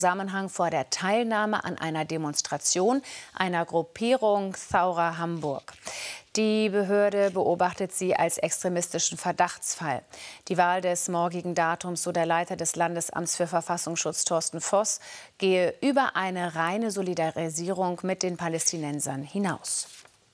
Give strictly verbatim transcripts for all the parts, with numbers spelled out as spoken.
Zusammenhang vor der Teilnahme an einer Demonstration einer Gruppierung Thaura Hamburg. Die Behörde beobachtet sie als extremistischen Verdachtsfall. Die Wahl des morgigen Datums, so der Leiter des Landesamts für Verfassungsschutz Thorsten Voss, gehe über eine reine Solidarisierung mit den Palästinensern hinaus.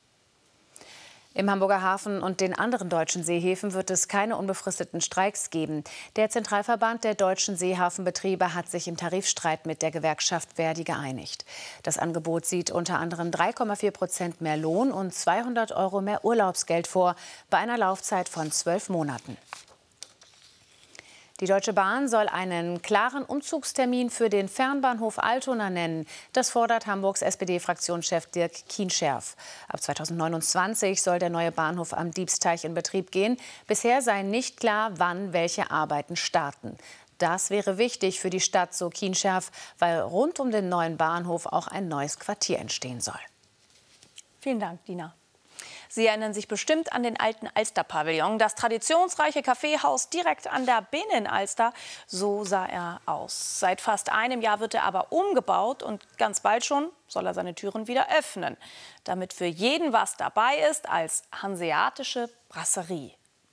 Im Hamburger Hafen und den anderen deutschen Seehäfen wird es keine unbefristeten Streiks geben. Der Zentralverband der deutschen Seehafenbetriebe hat sich im Tarifstreit mit der Gewerkschaft Verdi geeinigt. Das Angebot sieht unter anderem drei Komma vier Prozent mehr Lohn und zweihundert Euro mehr Urlaubsgeld vor, bei einer Laufzeit von zwölf Monaten. Die Deutsche Bahn soll einen klaren Umzugstermin für den Fernbahnhof Altona nennen. Das fordert Hamburgs S P D-Fraktionschef Dirk Kienscherf. Ab zweitausendneunundzwanzig soll der neue Bahnhof am Diebsteich in Betrieb gehen. Bisher sei nicht klar, wann welche Arbeiten starten. Das wäre wichtig für die Stadt, so Kienscherf, weil rund um den neuen Bahnhof auch ein neues Quartier entstehen soll. Vielen Dank, Dina. Sie erinnern sich bestimmt an den alten Alster-Pavillon. Das traditionsreiche Kaffeehaus direkt an der Binnenalster. So sah er aus. Seit fast einem Jahr wird er aber umgebaut und ganz bald schon soll er seine Türen wieder öffnen. Damit für jeden was dabei ist als hanseatische Brasserie.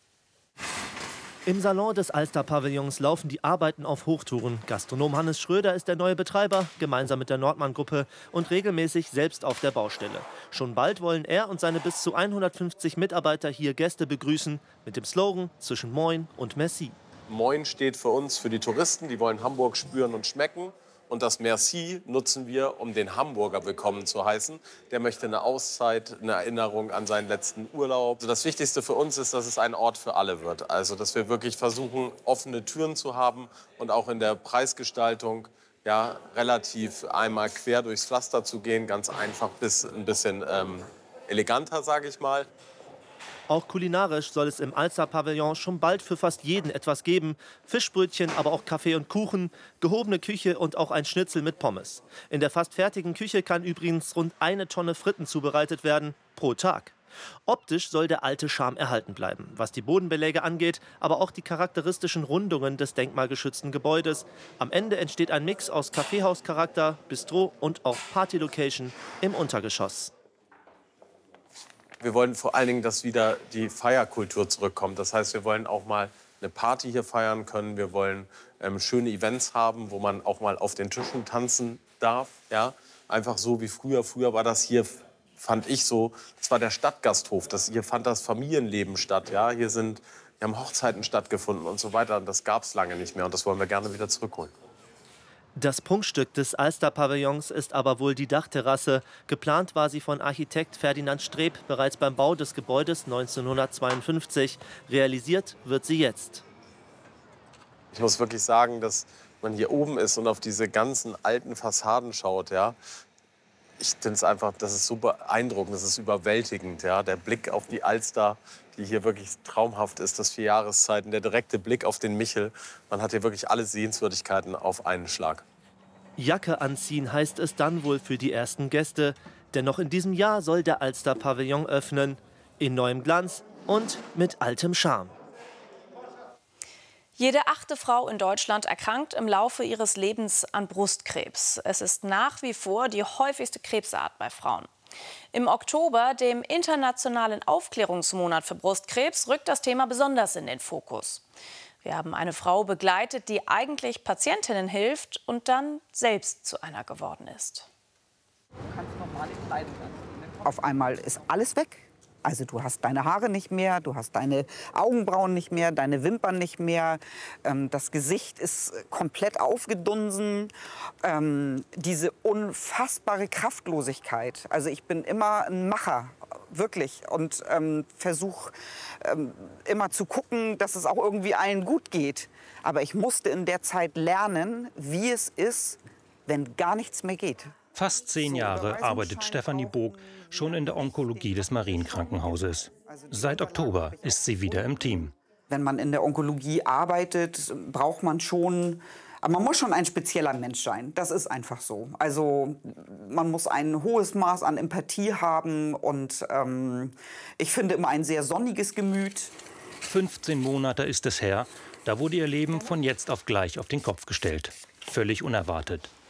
Im Salon des Alster-Pavillons laufen die Arbeiten auf Hochtouren. Gastronom Hannes Schröder ist der neue Betreiber, gemeinsam mit der Nordmann-Gruppe und regelmäßig selbst auf der Baustelle. Schon bald wollen er und seine bis zu hundertfünfzig Mitarbeiter hier Gäste begrüßen mit dem Slogan zwischen Moin und Merci. Moin steht für uns für die Touristen, die wollen Hamburg spüren und schmecken. Und das Merci nutzen wir, um den Hamburger willkommen zu heißen. Der möchte eine Auszeit, eine Erinnerung an seinen letzten Urlaub. Also das Wichtigste für uns ist, dass es ein Ort für alle wird. Also dass wir wirklich versuchen, offene Türen zu haben und auch in der Preisgestaltung ja, relativ einmal quer durchs Pflaster zu gehen. Ganz einfach bis ein bisschen ähm, eleganter, sage ich mal. Auch kulinarisch soll es im Alster-Pavillon schon bald für fast jeden etwas geben. Fischbrötchen, aber auch Kaffee und Kuchen, gehobene Küche und auch ein Schnitzel mit Pommes. In der fast fertigen Küche kann übrigens rund eine Tonne Fritten zubereitet werden pro Tag. Optisch soll der alte Charme erhalten bleiben, was die Bodenbeläge angeht, aber auch die charakteristischen Rundungen des denkmalgeschützten Gebäudes. Am Ende entsteht ein Mix aus Kaffeehauscharakter, Bistro und auch Partylocation im Untergeschoss. Wir wollen vor allen Dingen, dass wieder die Feierkultur zurückkommt. Das heißt, wir wollen auch mal eine Party hier feiern können. Wir wollen ähm, schöne Events haben, wo man auch mal auf den Tischen tanzen darf. Ja? Einfach so wie früher. Früher war das hier, fand ich so, das war der Stadtgasthof. Das, hier fand das Familienleben statt. Ja? Hier, sind, hier haben Hochzeiten stattgefunden und so weiter. Und das gab es lange nicht mehr. Und das wollen wir gerne wieder zurückholen. Das Prunkstück des Alster-Pavillons ist aber wohl die Dachterrasse. Geplant war sie von Architekt Ferdinand Streb bereits beim Bau des Gebäudes neunzehnhundertzweiundfünfzig. Realisiert wird sie jetzt. Ich muss wirklich sagen, dass man hier oben ist und auf diese ganzen alten Fassaden schaut. Ja. Ich finde es einfach, das ist so beeindruckend, das ist überwältigend. Ja. Der Blick auf die Alster, die hier wirklich traumhaft ist, das vier Jahreszeiten, der direkte Blick auf den Michel. Man hat hier wirklich alle Sehenswürdigkeiten auf einen Schlag. Jacke anziehen heißt es dann wohl für die ersten Gäste. Denn noch in diesem Jahr soll der Alster-Pavillon öffnen. In neuem Glanz und mit altem Charme. Jede achte Frau in Deutschland erkrankt im Laufe ihres Lebens an Brustkrebs. Es ist nach wie vor die häufigste Krebsart bei Frauen. Im Oktober, dem internationalen Aufklärungsmonat für Brustkrebs, rückt das Thema besonders in den Fokus. Wir haben eine Frau begleitet, die eigentlich Patientinnen hilft und dann selbst zu einer geworden ist. Auf einmal ist alles weg. Also du hast deine Haare nicht mehr, du hast deine Augenbrauen nicht mehr, deine Wimpern nicht mehr. Ähm, das Gesicht ist komplett aufgedunsen. Ähm, diese unfassbare Kraftlosigkeit. Also ich bin immer ein Macher, wirklich. Und ähm, versuche ähm, immer zu gucken, dass es auch irgendwie allen gut geht. Aber ich musste in der Zeit lernen, wie es ist, wenn gar nichts mehr geht. Fast zehn Jahre arbeitet Stefanie Bog schon in der Onkologie des Marienkrankenhauses. Seit Oktober ist sie wieder im Team. Wenn man in der Onkologie arbeitet, braucht man schon, aber man muss schon ein spezieller Mensch sein. Das ist einfach so. Also man muss ein hohes Maß an Empathie haben und ähm, ich finde immer ein sehr sonniges Gemüt. fünfzehn Monate ist es her, da wurde ihr Leben von jetzt auf gleich auf den Kopf gestellt. Völlig unerwartet.